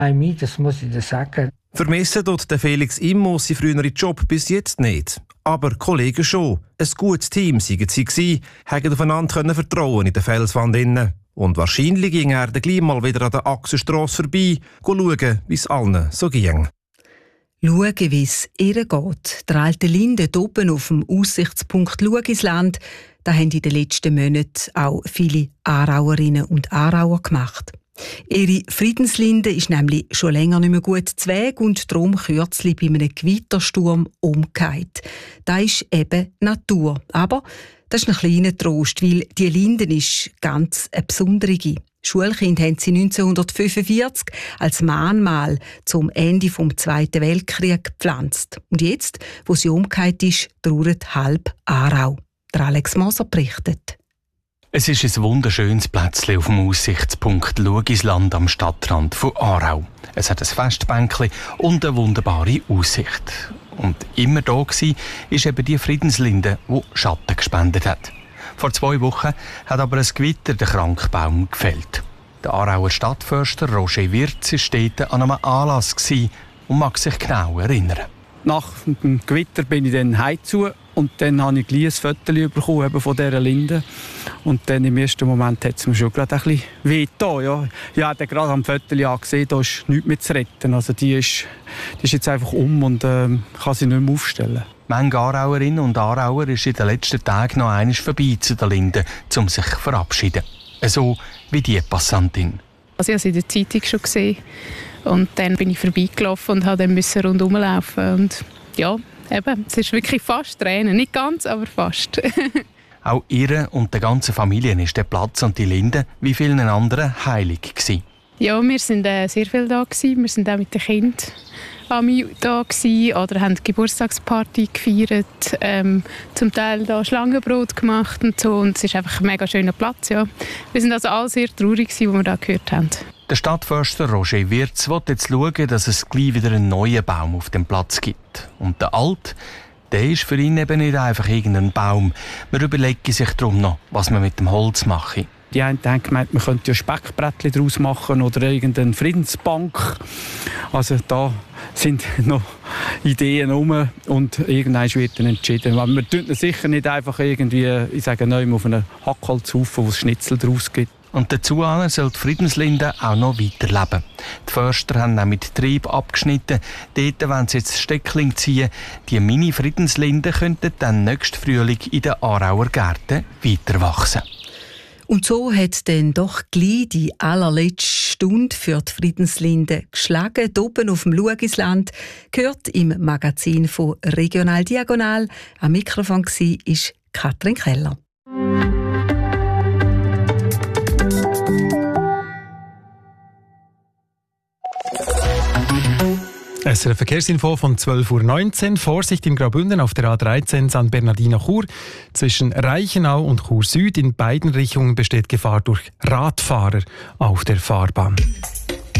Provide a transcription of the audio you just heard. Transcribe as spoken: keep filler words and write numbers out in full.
Nein, das muss ich dir sagen. Vermissen tut der Felix Immo seinen früheren Job bis jetzt nicht. Aber Kollegen schon. Ein gutes Team seien sie gewesen, hätten aufeinander können vertrauen in der Felswand innen. Und wahrscheinlich ging er dann gleich mal wieder an der Achsenstrasse vorbei, schauen, wie es allen so ging. Schauen, wie es ihr geht. Der alte Linde oben auf dem Aussichtspunkt Lugisland, da haben in den letzten Monaten auch viele Aarauerinnen und Aarauer gemacht. Ihre Friedenslinde ist nämlich schon länger nicht mehr gut zu Weg und darum kürzlich bei einem Gewittersturm umgekehrt. Das ist eben Natur. Aber das ist ein kleiner Trost, weil die Linde ist ganz eine besondere. Schulkind haben sie neunzehnhundertfünfundvierzig als Mahnmal zum Ende des Zweiten Weltkriegs gepflanzt. Und jetzt, wo sie umgekehrt ist, trauert halb Aarau. Der Alex Moser berichtet. Es ist ein wunderschönes Plätzchen auf dem Aussichtspunkt Lugisland am Stadtrand von Aarau. Es hat ein Festbänkchen und eine wunderbare Aussicht. Und immer da war eben die Friedenslinde, die Schatten gespendet hat. Vor zwei Wochen hat aber ein Gewitter den Krankbaum gefällt. Der Aarauer Stadtförster Roger Wirz war dort an einem Anlass und mag sich genau erinnern. Nach dem Gewitter bin ich dann heimzu und dann habe ich gleich ein Foto bekommen eben von dieser Linde. Und dann im ersten Moment hat es mir schon gerade ein bisschen weh getan. Ja. Ich habe gerade am Foto gesehen, da ist nichts mehr zu retten. Also die ist, die ist jetzt einfach um und ähm, kann sie nicht mehr aufstellen. Manche Aarauerinnen und Aarauer ist in den letzten Tagen noch einmal vorbei zu der Linde, um sich zu verabschieden. So wie die Passantin. Also ich habe sie in der Zeitung schon gesehen. Und dann bin ich vorbeigelaufen und musste dann rundherum laufen. Und ja, eben, es ist wirklich fast Tränen. Nicht ganz, aber fast. Auch ihr und der ganzen Familie ist der Platz und die Linde wie vielen anderen heilig gewesen. Ja, wir waren äh, sehr viel da gewesen. Wir waren auch mit den Kindern da gewesen, oder haben die Geburtstagsparty gefeiert, ähm, zum Teil da Schlangenbrot gemacht und so. Und es ist einfach ein mega schöner Platz. Ja. Wir waren also alle sehr traurig, als wir da gehört haben. Der Stadtförster Roger Wirz will jetzt schauen, dass es gleich wieder einen neuen Baum auf dem Platz gibt. Und der alte, der ist für ihn eben nicht einfach irgendein Baum. Man überlegt sich darum noch, was man mit dem Holz mache. Die einen haben gemeint, man könnte ja Speckbrettchen daraus machen oder irgendeine Friedensbank. Also da sind noch Ideen herum und irgendwann wird dann entschieden. Man tut sicher nicht einfach irgendwie, ich sage neu, auf einen Hackholzhaufen, wo es Schnitzel daraus gibt. Und dazu soll die Friedenslinde auch noch weiterleben. Die Förster haben auch mit Trieb abgeschnitten. Dort wollen sie jetzt Steckling ziehen. Die Mini-Friedenslinde könnten dann nächsten Frühling in den Aarauer Gärten weiter wachsen. Und so hat dann doch gleich die allerletzte Stunde für die Friedenslinde geschlagen. Hier oben auf dem Lugisland, gehört im Magazin von Regional Diagonal. Am Mikrofon war Katrin Keller. Es ist eine Verkehrsinfo von zwölf Uhr neunzehn. Vorsicht in Graubünden auf der A dreizehn San Bernardino-Chur. Zwischen Reichenau und Chur Süd in beiden Richtungen besteht Gefahr durch Radfahrer auf der Fahrbahn.